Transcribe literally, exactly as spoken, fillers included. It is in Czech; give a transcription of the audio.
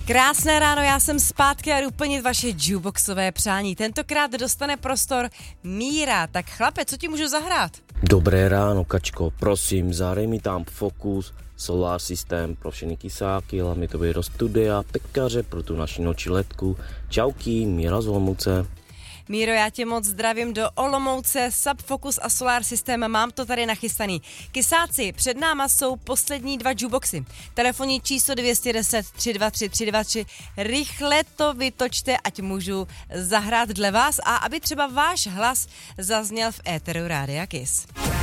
Krásné ráno, já jsem zpátky a jdu plnit vaše jukeboxové přání. Tentokrát dostane prostor Míra. Tak chlape, co ti můžu zahrát? Dobré ráno, Kačko, prosím, zahraj mi tam Focus, Solar System pro všechny kysáky, hlavně to bude do studia, pekaře pro tu naši noční letku. Čauky, Míra z Olomouce. Míro, já tě moc zdravím do Olomouce, Subfocus a Solar System, mám to tady nachystaný. Kysáci, před náma jsou poslední dva jukeboxy. Telefonní číslo dvě jedna nula tři dva tři tři dva tři, rychle to vytočte, ať můžu zahrát dle vás a aby třeba váš hlas zazněl v éteru Rádia Kiss.